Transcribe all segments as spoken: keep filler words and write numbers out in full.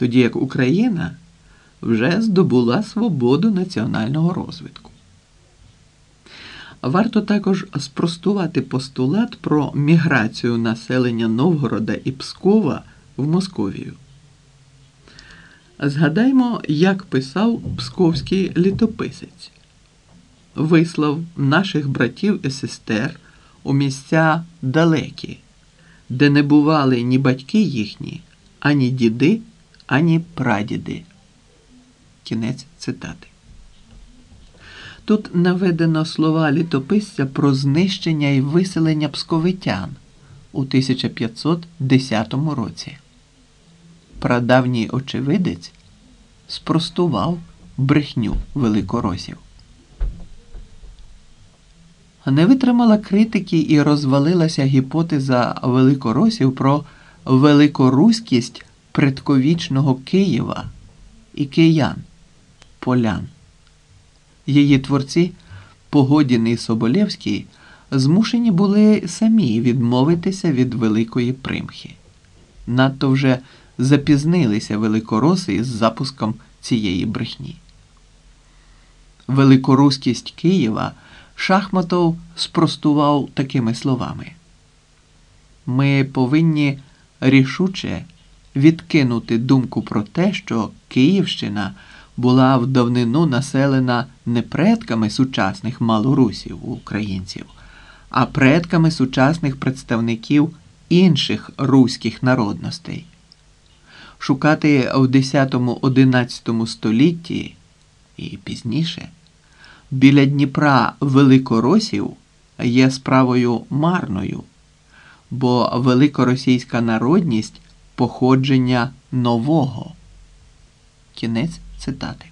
тоді як Україна вже здобула свободу національного розвитку. Варто також спростувати постулат про міграцію населення Новгорода і Пскова в Московію. Згадаймо, як писав псковський літописець. Вислав наших братів і сестер у місця далекі, де не бували ні батьки їхні, ані діди, ані прадіди. Кінець цитати. Тут наведено слова літописця про знищення і виселення псковитян у тисяча п'ятсот десятому році. Прадавній очевидець спростував брехню великоросів. Не витримала критики і розвалилася гіпотеза великоросів про великоруськість предковічного Києва і киян, полян. Її творці, Погодін і Соболєвський, змушені були самі відмовитися від великої примхи. Надто вже запізнилися великороси із запуском цієї брехні. Великоруськість Києва Шахматов спростував такими словами: «Ми повинні рішуче відкинути думку про те, що Київщина була в давнину населена не предками сучасних малорусів, українців, а предками сучасних представників інших руських народностей. Шукати в десятому-одинадцятому столітті і пізніше біля Дніпра великоросів є справою марною, бо великоросійська народність – походження нового». Кінець цитати.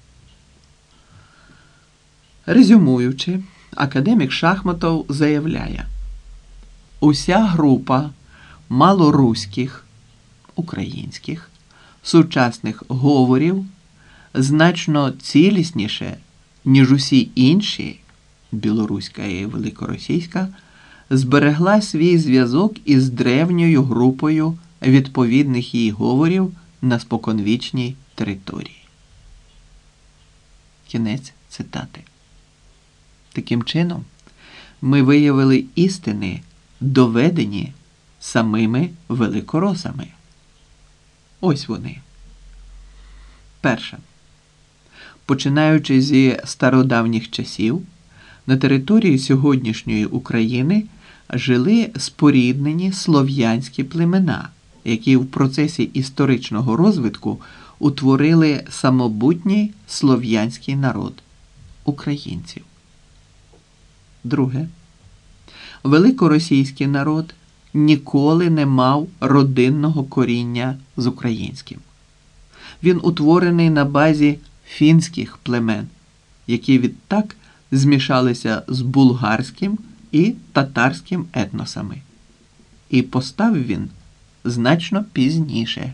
Резюмуючи, академік Шахматов заявляє: уся група малоруських, українських, сучасних говорів значно цілісніше, ніж усі інші, білоруська і великоросійська, зберегла свій зв'язок із древньою групою відповідних їй говорів на споконвічній території. Кінець цитати. Таким чином, ми виявили істини, доведені самими великоросами. Ось вони. Перше. Починаючи зі стародавніх часів, на території сьогоднішньої України жили споріднені слов'янські племена, які в процесі історичного розвитку утворили самобутній слов'янський народ – українців. Друге. Великоросійський народ ніколи не мав родинного коріння з українським. Він утворений на базі фінських племен, які відтак змішалися з булгарським і татарським етносами. І постав він значно пізніше.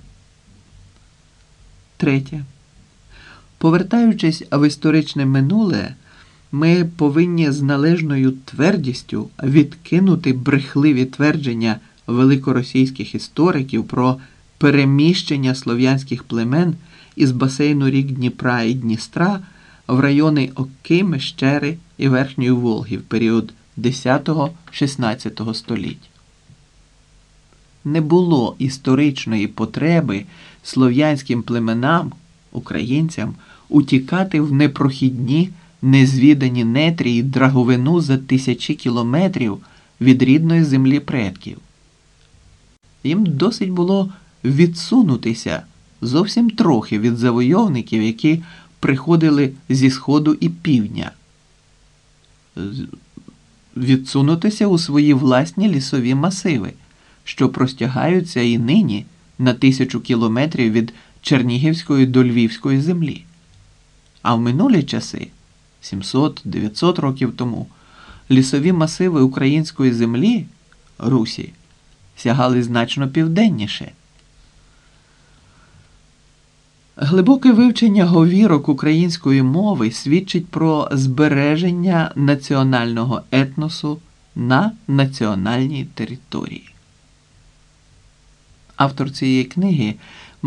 Третє. Повертаючись в історичне минуле, ми повинні з належною твердістю відкинути брехливі твердження великоросійських істориків про переміщення слов'янських племен із басейну рік Дніпра і Дністра в райони Оки, Мещери і Верхньої Волги в період десятого-шістнадцятого століть. Не було історичної потреби слов'янським племенам, українцям, утікати в непрохідні, незвідані нетрі і драговину за тисячі кілометрів від рідної землі предків. Їм досить було відсунутися зовсім трохи від завойовників, які приходили зі сходу і півдня. Відсунутися у свої власні лісові масиви, що простягаються і нині на тисячу кілометрів від Чернігівської до Львівської землі. А в минулі часи, сімсот-дев'ятсот років тому, лісові масиви української землі, Русі, сягали значно південніше. Глибоке вивчення говірок української мови свідчить про збереження національного етносу на національній території. Автор цієї книги